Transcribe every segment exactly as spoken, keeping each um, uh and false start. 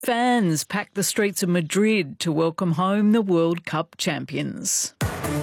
Fans packed the streets of Madrid to welcome home the World Cup champions.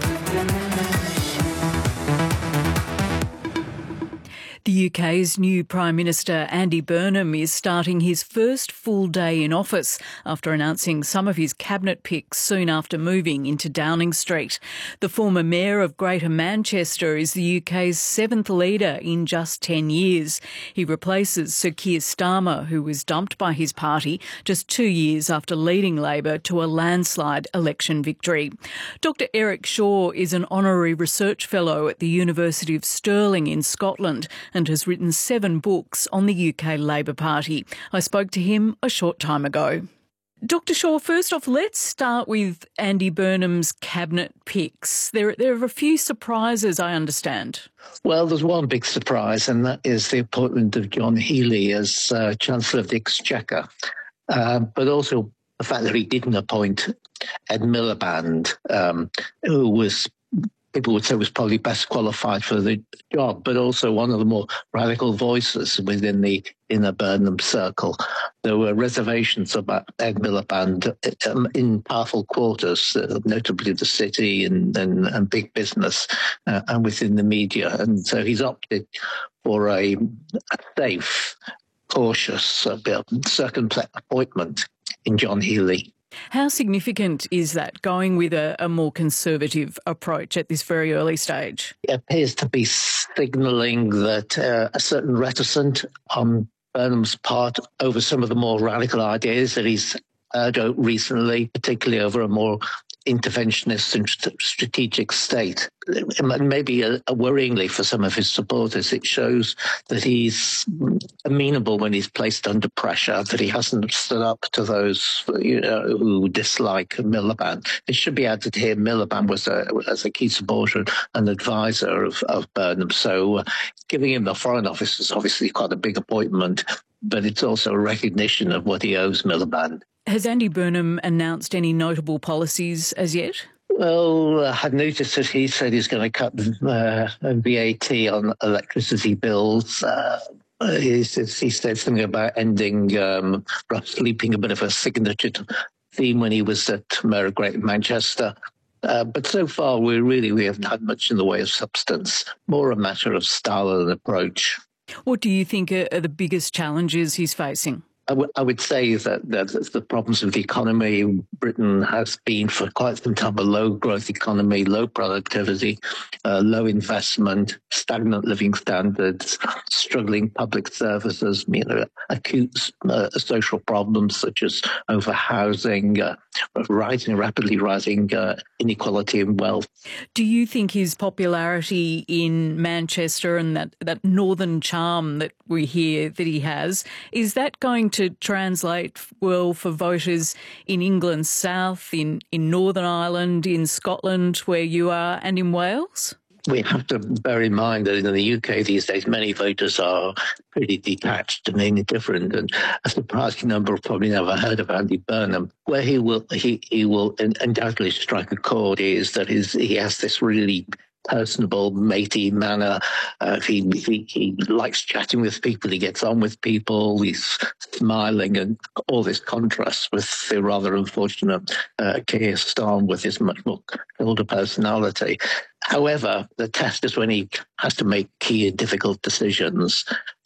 The U K's new Prime Minister Andy Burnham is starting his first full day in office after announcing some of his cabinet picks soon after moving into Downing Street. The former mayor of Greater Manchester is the U K's seventh leader in just ten years. He replaces Sir Keir Starmer, who was dumped by his party just two years after leading Labor to a landslide election victory. Doctor Eric Shaw is an honorary research fellow at the University of Stirling in Scotland and has written seven books on the U K Labor Party. I spoke to him a short time ago. Doctor Shaw, first off, let's start with Andy Burnham's cabinet picks. There, there are a few surprises, I understand. Well, there's one big surprise, and that is the appointment of John Healey as uh, Chancellor of the Exchequer, uh, but also the fact that he didn't appoint Ed Miliband, um, who was people would say was probably best qualified for the job, but also one of the more radical voices within the inner Burnham circle. There were reservations about Ed Miliband in powerful quarters, uh, notably the city and, and, and big business uh, and within the media. And so he's opted for a, a safe, cautious, uh, circumspect appointment in John Healey. How significant is that, going with a, a more conservative approach at this very early stage? It appears to be signalling that uh, a certain reticence on Burnham's part over some of the more radical ideas that he's heard out recently, particularly over a more interventionist and strategic state. And maybe uh, worryingly for some of his supporters, it shows that he's amenable when he's placed under pressure, that he hasn't stood up to those you know, who dislike Miliband. It should be added here, Miliband was a, as a key supporter and advisor of, of Burnham. So uh, giving him the Foreign Office is obviously quite a big appointment, but it's also a recognition of what he owes Miliband. Has Andy Burnham announced any notable policies as yet? Well, I had noticed that he said he's going to cut uh, V A T on electricity bills. Uh, he, says, he said something about ending, um, perhaps leaping a bit of a signature theme when he was at Mayor of Greater Manchester. Uh, but so far, we really we haven't had much in the way of substance, more a matter of style and approach. What do you think are, are the biggest challenges he's facing? I, w- I would say that, that the problems of the economy, Britain has been for quite some time a low-growth economy, low productivity, uh, low investment, stagnant living standards, struggling public services, you know, acute uh, social problems such as overhousing, uh, rising, rapidly rising uh, inequality in wealth. Do you think his popularity in Manchester and that, that northern charm that we hear that he has, is that going to to translate well for voters in England's south, in, in Northern Ireland, in Scotland, where you are, and in Wales? We have to bear in mind that in the U K these days, many voters are pretty detached and indifferent, and a surprising number have probably never heard of Andy Burnham. Where he will he, he will undoubtedly strike a chord is that his, he has this really personable, matey manner. Uh, he, he he likes chatting with people. He gets on with people. He's smiling, and all this contrast with the rather unfortunate uh, Keir Starmer with his much more older personality. However, the test is when he has to make key and difficult decisions.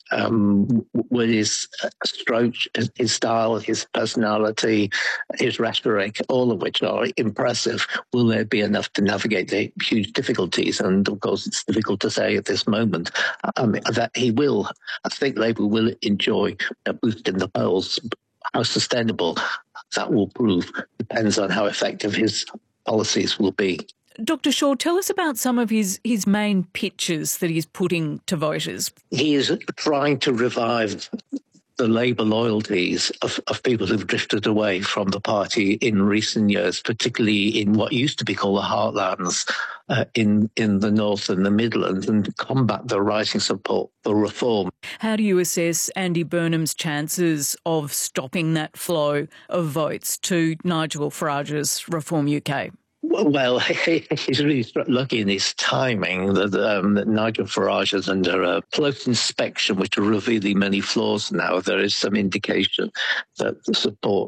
Um, with his approach, his style, his personality, his rhetoric, all of which are impressive. Will there be enough to navigate the huge difficulties? And of course, it's difficult to say at this moment. Um, that he will, I think Labour will enjoy a boost in the polls. How sustainable that will prove depends on how effective his policies will be. Doctor Shaw, tell us about some of his, his main pitches that he's putting to voters. He is trying to revive the Labour loyalties of, of people who've drifted away from the party in recent years, particularly in what used to be called the heartlands uh, in, in the North and the Midlands, and combat the rising support for reform. How do you assess Andy Burnham's chances of stopping that flow of votes to Nigel Farage's Reform U K? Well, he's really lucky in his timing that, um, that Nigel Farage is under a close inspection, which are revealing many flaws now. There is some indication that the support